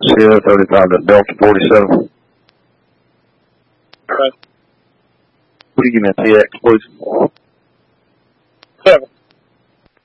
Sierra 35 to Delta 47. Okay. Would you give me a TX, please?